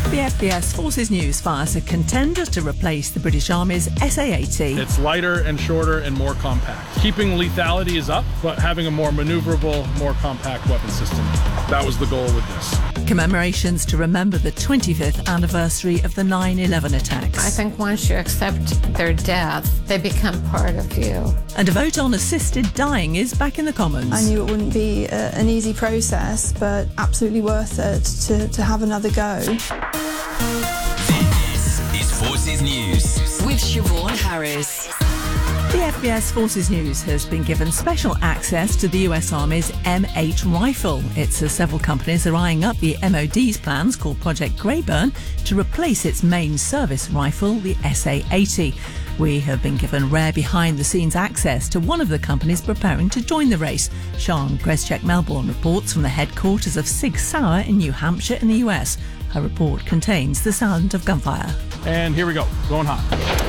The FBS Forces News fires a contender to replace the British Army's SA-80. It's lighter and shorter and more compact. Keeping lethality is up, but having a more maneuverable, more compact weapon system. That was the goal with this. Commemorations to remember the 25th anniversary of the 9/11 attacks. I think once you accept their death, they become part of you. And a vote on assisted dying is back in the Commons. I knew it wouldn't be an easy process, but absolutely worth it to have another go. This is Forces News with Siobhan Harris. The FBS Forces News has been given special access to the US Army's M8 rifle. It's as several companies are eyeing up the MOD's plans, called Project Greyburn, to replace its main service rifle, the SA-80. We have been given rare behind-the-scenes access to one of the companies preparing to join the race. Sian Greschek-Melbourne reports from the headquarters of Sig Sauer in New Hampshire in the US. Her report contains the sound of gunfire. And here we go, going hot.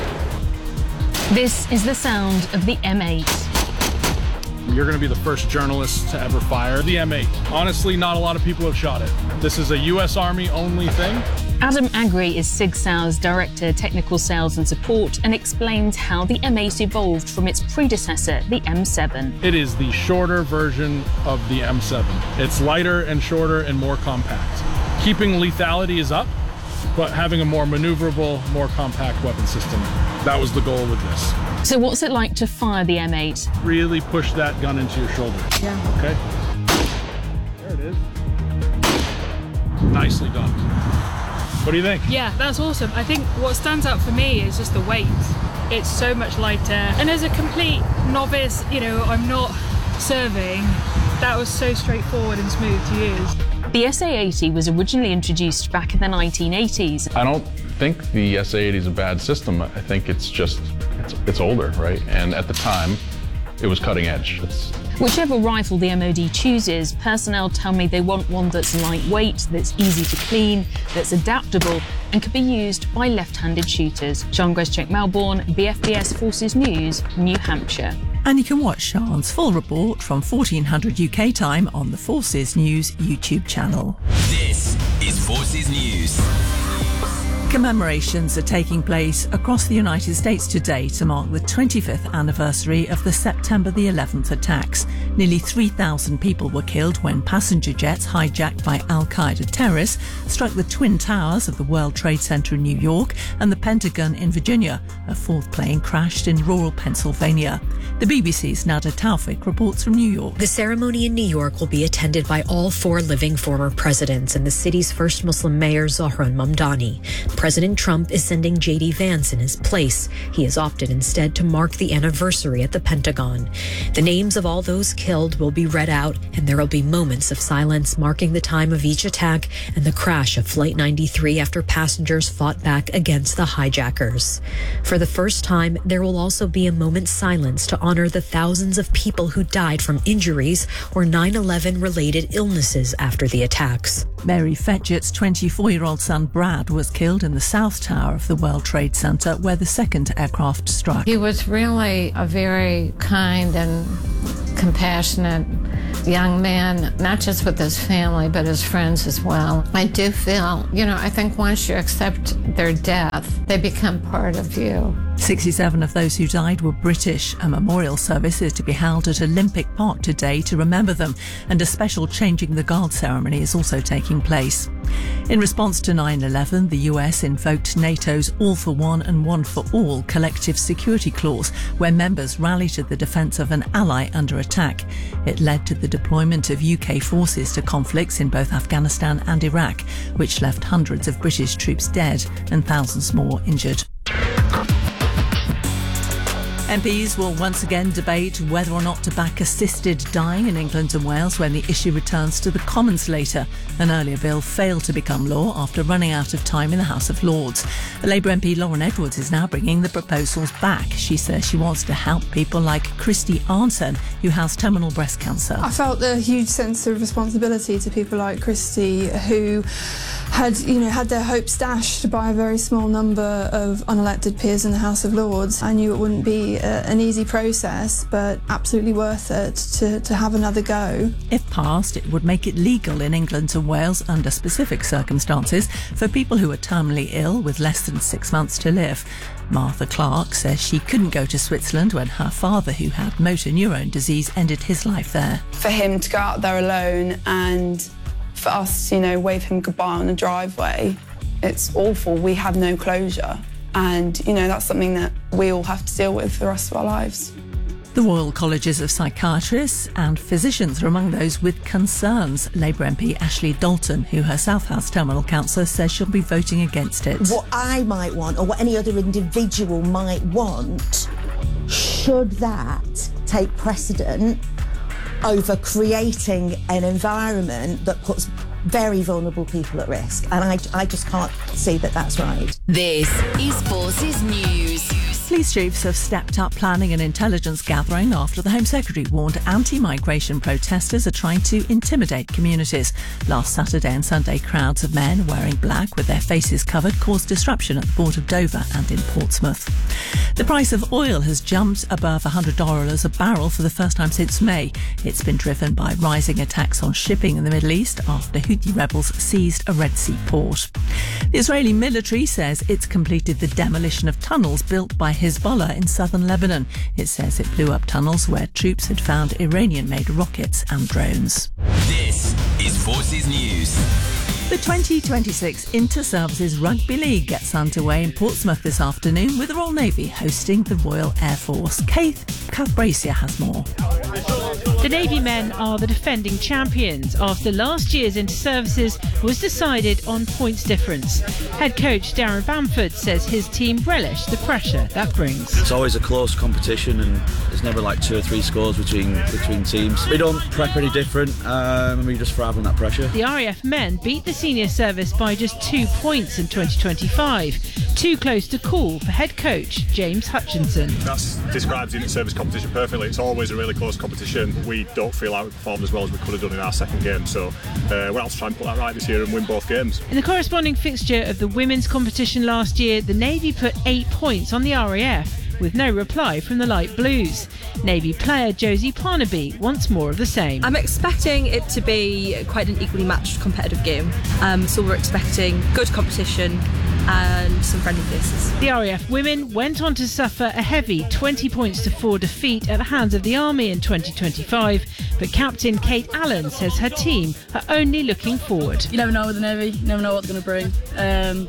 This is the sound of the M8. You're going to be the first journalist to ever fire the M8. Honestly, not a lot of people have shot it. This is a US Army only thing. Adam Agri is Sig Sauer's Director, Technical Sales and Support, and explains how the M8 evolved from its predecessor, the M7. It is the shorter version of the M7. It's lighter and shorter and more compact. Keeping lethality is up, but having a more maneuverable, more compact weapon system. That was the goal with this. So what's it like to fire the M8? Really push that gun into your shoulder. Yeah. Okay. There it is. Nicely done. What do you think? Yeah, that's awesome. I think what stands out for me is just the weight. It's so much lighter. And as a complete novice, I'm not serving, that was so straightforward and smooth to use. The SA-80 was originally introduced back in the 1980s. I don't think the SA-80 is a bad system. I think it's older, right? And at the time, it was cutting edge. Whichever rifle the MOD chooses, personnel tell me they want one that's lightweight, that's easy to clean, that's adaptable, and can be used by left-handed shooters. Sian Greschek-Melbourne, BFBS Forces News, New Hampshire. And you can watch Sian's full report from 1400 UK time on the Forces News YouTube channel. This is Forces News. Commemorations are taking place across the United States today to mark the 25th anniversary of the September the 11th attacks. Nearly 3,000 people were killed when passenger jets hijacked by Al-Qaeda terrorists struck the Twin Towers of the World Trade Center in New York and the Pentagon in Virginia. A fourth plane crashed in rural Pennsylvania. The BBC's Nada Taufik reports from New York. The ceremony in New York will be attended by all four living former presidents and the city's first Muslim mayor, Zohran Mamdani. President Trump is sending J.D. Vance in his place. He has opted instead to mark the anniversary at the Pentagon. The names of all those killed will be read out, and there will be moments of silence marking the time of each attack and the crash of Flight 93 after passengers fought back against the hijackers. For the first time, there will also be a moment's silence to honor the thousands of people who died from injuries or 9/11 related illnesses after the attacks. Mary Fetchett's 24-year-old son Brad was killed in the South Tower of the World Trade Center where the second aircraft struck. He was really a very kind and compassionate young man, not just with his family, but his friends as well. I do feel, I think once you accept their death, they become part of you. 67 of those who died were British. A memorial service is to be held at Olympic Park today to remember them, and a special Changing the Guard ceremony is also taking place. In response to 9/11, the US invoked NATO's All for One and One for All collective security clause, where members rally to the defence of an ally under attack. It led to the deployment of UK forces to conflicts in both Afghanistan and Iraq, which left hundreds of British troops dead and thousands more injured. MPs will once again debate whether or not to back assisted dying in England and Wales when the issue returns to the Commons later. An earlier bill failed to become law after running out of time in the House of Lords. The Labour MP Lauren Edwards is now bringing the proposals back. She says she wants to help people like Christy Arnson, who has terminal breast cancer. I felt a huge sense of responsibility to people like Christy, who had their hopes dashed by a very small number of unelected peers in the House of Lords. I knew it wouldn't be an easy process, but absolutely worth it to have another go. If passed, it would make it legal in England and Wales under specific circumstances for people who are terminally ill with less than 6 months to live. Martha Clark says she couldn't go to Switzerland when her father, who had motor neurone disease, ended his life there. For him to go out there alone and for us, wave him goodbye on the driveway, it's awful. We have no closure. And, that's something that we all have to deal with for the rest of our lives. The Royal Colleges of Psychiatrists and Physicians are among those with concerns. Labour MP Ashley Dalton, who herself has terminal cancer, says she'll be voting against it. What I might want, or what any other individual might want, should that take precedent over creating an environment that puts very vulnerable people at risk? And I just can't see that that's right. This is Forces News. Police chiefs have stepped up planning and intelligence gathering after the Home Secretary warned anti-migration protesters are trying to intimidate communities. Last Saturday and Sunday, crowds of men wearing black with their faces covered caused disruption at the Port of Dover and in Portsmouth. The price of oil has jumped above $100 a barrel for the first time since May. It's been driven by rising attacks on shipping in the Middle East after Houthi rebels seized a Red Sea port. The Israeli military says it's completed the demolition of tunnels built by Hezbollah in southern Lebanon. It says it blew up tunnels where troops had found Iranian-made rockets and drones. This is Forces News. The 2026 Inter-Services Rugby League gets underway in Portsmouth this afternoon with the Royal Navy hosting the Royal Air Force. Kath Brazier has more. The Navy men are the defending champions after last year's Inter-Services was decided on points difference. Head coach Darren Bamford says his team relish the pressure that brings. It's always a close competition and there's never like 2 or 3 scores between teams. We don't prep any different and we just thrive on that pressure. The RAF men beat the senior service by just 2 points in 2025. Too close to call for head coach James Hutchinson. That describes the inter-service competition perfectly. It's always a really close competition. We don't feel like we performed as well as we could have done in our second game, so we're out to try and put that right this year and win both games. In the corresponding fixture of the women's competition last year, the Navy put 8 points on the RAF with no reply from the Light Blues. Navy player Josie Parnaby wants more of the same. I'm expecting it to be quite an equally matched competitive game, so we're expecting good competition and some friendly faces. The RAF women went on to suffer a heavy 20-4 defeat at the hands of the Army in 2025, but Captain Kate Allen says her team are only looking forward. You never know with the Navy, you never know what they're going to bring,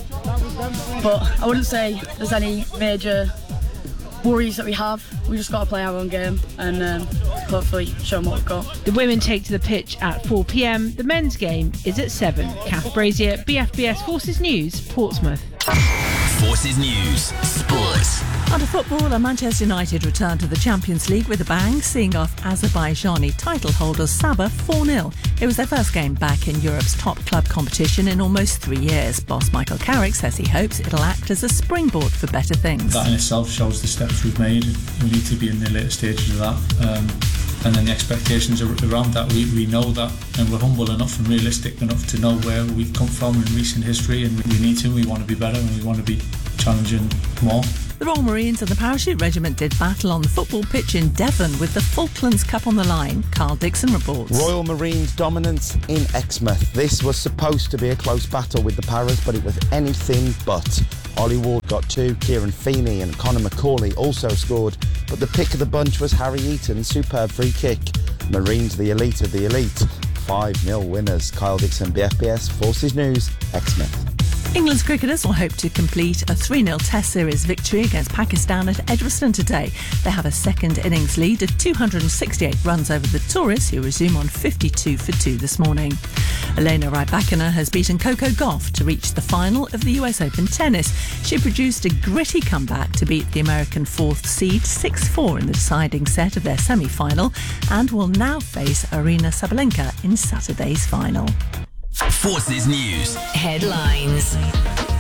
but I wouldn't say there's any major worries that we have. We just got to play our own game and hopefully show them what we've got. The women take to the pitch at 4 p.m. The men's game is at 7. Kath Brazier, BFBS Forces News, Portsmouth. Forces News, Sports. Under football, Manchester United returned to the Champions League with a bang, seeing off Azerbaijani title holders Sabah 4-0. It was their first game back in Europe's top club competition in almost 3 years. Boss Michael Carrick says he hopes it'll act as a springboard for better things. That in itself shows the steps we've made. We need to be in the later stages of that. And then the expectations around that, we know that, and we're humble enough and realistic enough to know where we've come from in recent history, and we want to be better and we want to be challenging more. The Royal Marines and the Parachute Regiment did battle on the football pitch in Devon with the Falklands Cup on the line. Carl Dixon reports. Royal Marines dominance in Exmouth. This was supposed to be a close battle with the Paras, but it was anything but. Ollie Ward got 2, Kieran Feeney and Conor McCauley also scored, but the pick of the bunch was Harry Eaton's superb free kick. Marines the elite of the elite. 5-0 winners. Kyle Dixon, BFBS Forces News, Exmouth. England's cricketers will hope to complete a 3-0 Test series victory against Pakistan at Edgbaston today. They have a second innings lead of 268 runs over the tourists, who resume on 52 for 2 this morning. Elena Rybakina has beaten Coco Gauff to reach the final of the US Open tennis. She produced a gritty comeback to beat the American 4th seed 6-4 in the deciding set of their semi-final, and will now face Aryna Sabalenka in Saturday's final. Forces News headlines.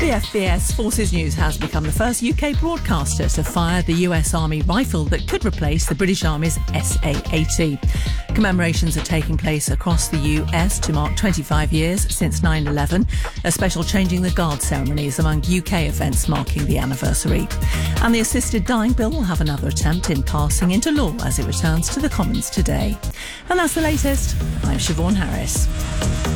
The FBS Forces News has become the first UK broadcaster to fire the US Army rifle that could replace the British Army's SA-80. Commemorations are taking place across the US to mark 25 years since 9/11, a special Changing the Guard ceremony is among UK events marking the anniversary. And the Assisted Dying Bill will have another attempt in passing into law as it returns to the Commons today. And that's the latest. I'm Siobhan Harris.